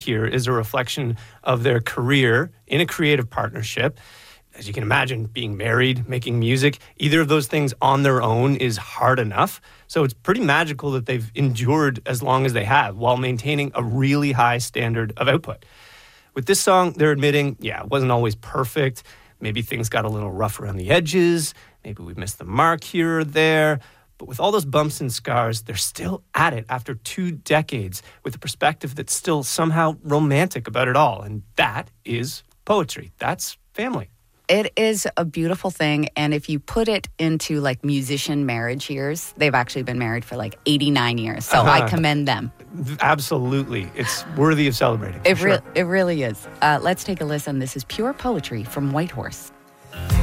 here is a reflection of their career in a creative partnership. As you can imagine, being married, making music, either of those things on their own is hard enough. So it's pretty magical that they've endured as long as they have while maintaining a really high standard of output. With this song, they're admitting, it wasn't always perfect. Maybe things got a little rough around the edges. Maybe we missed the mark here or there. But with all those bumps and scars, they're still at it after 2 decades with a perspective that's still somehow romantic about it all. And that is poetry. That's family. It is a beautiful thing. And if you put it into like musician marriage years, they've actually been married for like 89 years. So I commend them. Absolutely. It's worthy of celebrating. It really is. Let's take a listen. This is Pure Poetry from Whitehorse.